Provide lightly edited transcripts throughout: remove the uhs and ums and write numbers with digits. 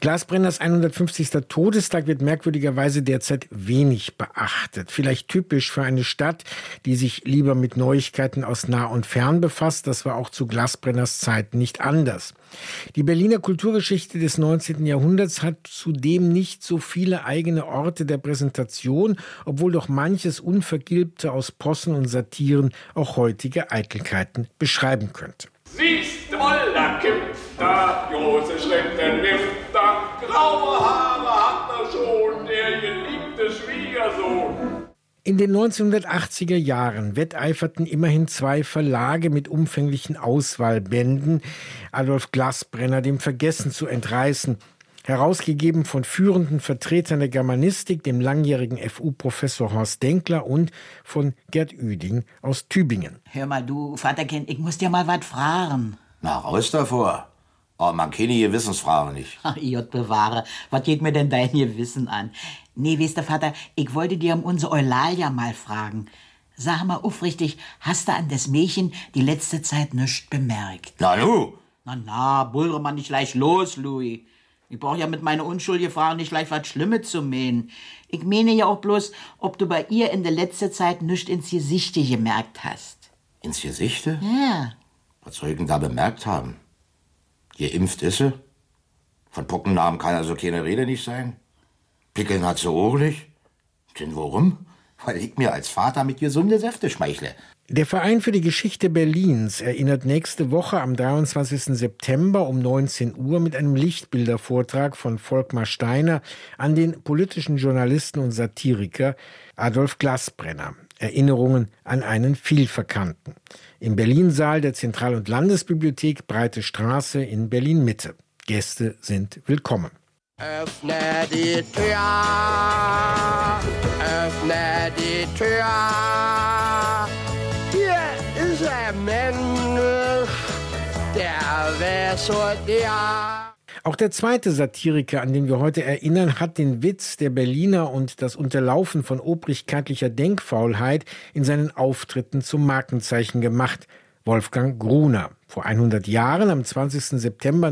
Glasbrenners 150. Todestag wird merkwürdigerweise derzeit wenig beachtet. Vielleicht typisch für eine Stadt, die sich lieber mit Neuigkeiten aus nah und fern befasst. Das war auch zu Glasbrenners Zeiten nicht anders. Die Berliner Kulturgeschichte des 19. Jahrhunderts hat zudem nicht so viele eigene Orte der Präsentation, obwohl doch manches Unvergilbte aus Possen und Satiren auch heutige Eitelkeiten beschreiben könnte. Siehst du mal, da kippt da, große Schritte nimmt da, graue Haare hat er schon, der geliebte Schwiegersohn. In den 1980er Jahren wetteiferten immerhin 2 Verlage mit umfänglichen Auswahlbänden, Adolf Glasbrenner dem Vergessen zu entreißen. Herausgegeben von führenden Vertretern der Germanistik, dem langjährigen FU-Professor Horst Denkler und von Gerd Ueding aus Tübingen. Hör mal, du Vaterkind, ich muss dir mal was fragen. Na, raus davor. Aber man kann die Gewissensfrage nicht. Ach, Gott bewahre, was geht mir denn dein Gewissen an? Nee, weißt du, Vater, ich wollte dir um unsere Eulalia mal fragen. Sag mal aufrichtig, hast du an das Mädchen die letzte Zeit nichts bemerkt? Na nu? Na, bullre mal nicht gleich los, Louis. Ich brauch ja mit meiner unschuldigen Frage nicht gleich was Schlimmes zu meinen. Ich meine ja auch bloß, ob du bei ihr in der letzten Zeit nichts ins Gesichte gemerkt hast. Ins Gesichte? Ja. Was soll ich denn da bemerkt haben? Geimpft ist sie? Von Pockennamen kann also keine Rede nicht sein? Pickeln hat sie auch nicht? Denn warum? Weil ich mir als Vater mit gesunde Säfte schmeichle. Der Verein für die Geschichte Berlins erinnert nächste Woche am 23. September um 19 Uhr mit einem Lichtbildervortrag von Volkmar Steiner an den politischen Journalisten und Satiriker Adolf Glasbrenner. Erinnerungen an einen Vielverkannten. Im Berlin-Saal der Zentral- und Landesbibliothek, Breite Straße in Berlin-Mitte. Gäste sind willkommen. Öffne die Tür, öffne die Tür. Hier ist ein Mensch, der weiß und ja. Auch der zweite Satiriker, an den wir heute erinnern, hat den Witz der Berliner und das Unterlaufen von obrigkeitlicher Denkfaulheit in seinen Auftritten zum Markenzeichen gemacht. Wolfgang Gruner. Vor 100 Jahren, am 20. September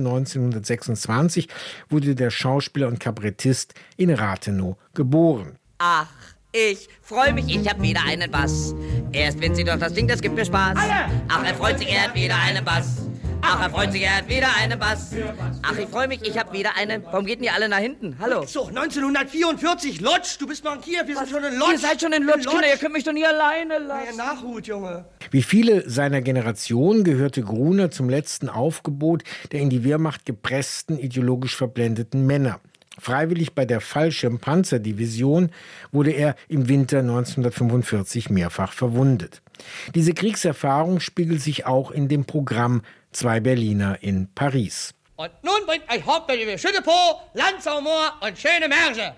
1926, wurde der Schauspieler und Kabarettist in Rathenow geboren. Ach, ich freue mich, ich hab wieder einen Bass. Erst wenn sie doch das Ding, das gibt mir Spaß. Ach, er freut sich, er hat wieder einen Bass. Ach, er freut sich, er hat wieder einen Bass. Ach, ich freue mich, ich hab wieder einen... Warum geht denn ihr alle nach hinten? Hallo? So, 1944, Lodz, du bist noch in Kiew, wir sind schon in Lodz. Ihr seid schon in Lodz, Kinder, ihr könnt mich doch nie alleine lassen. Ja, Nachhut, Junge. Wie viele seiner Generation gehörte Gruner zum letzten Aufgebot der in die Wehrmacht gepressten, ideologisch verblendeten Männer. Freiwillig bei der Fallschirmpanzerdivision wurde er im Winter 1945 mehrfach verwundet. Diese Kriegserfahrung spiegelt sich auch in dem Programm Zwei Berliner in Paris. Und nun bringt euch Hauptfeldwebel Schüttepo, Lanzaumoor und schöne Märsche.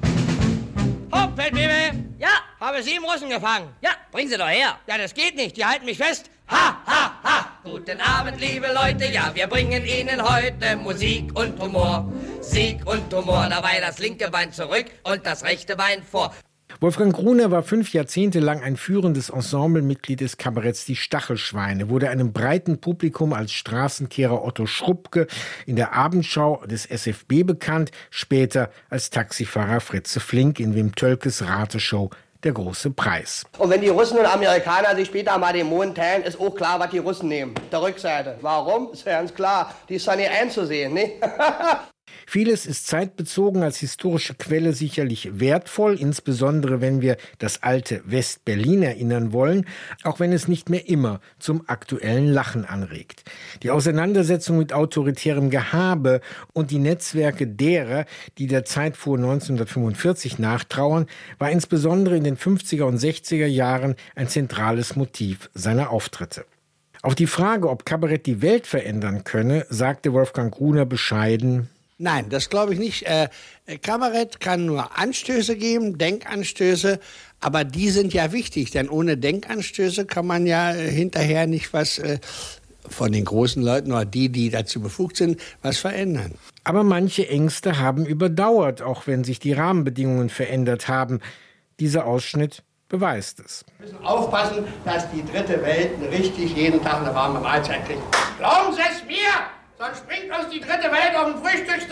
Hauptfeldwebel, Ja, habe 7 Russen gefangen. ja, bring sie doch her. Ja, das geht nicht, die halten mich fest. Ha, ha, ha. Guten Abend, liebe Leute, ja, wir bringen Ihnen heute Musik und Humor. Sieg und Humor, dabei das linke Bein zurück und das rechte Bein vor. Wolfgang Gruner war 5 Jahrzehnte lang ein führendes Ensemblemitglied des Kabaretts Die Stachelschweine, wurde einem breiten Publikum als Straßenkehrer Otto Schruppke in der Abendschau des SFB bekannt, später als Taxifahrer Fritze Flink in Wim Tölkes Rateshow Der große Preis. Und wenn die Russen und Amerikaner sich später mal den Mond teilen, ist auch klar, was die Russen nehmen. Der Rückseite. Warum? Ist ja ganz klar. Die ist ja nicht einzusehen, ne? Vieles ist zeitbezogen, als historische Quelle sicherlich wertvoll, insbesondere wenn wir das alte West-Berlin erinnern wollen, auch wenn es nicht mehr immer zum aktuellen Lachen anregt. Die Auseinandersetzung mit autoritärem Gehabe und die Netzwerke derer, die der Zeit vor 1945 nachtrauern, war insbesondere in den 50er und 60er Jahren ein zentrales Motiv seiner Auftritte. Auf die Frage, ob Kabarett die Welt verändern könne, sagte Wolfgang Gruner bescheiden: Nein, das glaube ich nicht. Kabarett kann nur Anstöße geben, Denkanstöße, aber die sind ja wichtig, denn ohne Denkanstöße kann man ja hinterher nicht was von den großen Leuten oder die dazu befugt sind, was verändern. Aber manche Ängste haben überdauert, auch wenn sich die Rahmenbedingungen verändert haben. Dieser Ausschnitt beweist es. Wir müssen aufpassen, dass die dritte Welt richtig jeden Tag eine warme Mahlzeit kriegt. Glauben Sie es mir, sonst springt uns die dritte Welt auf den Frühstückstisch.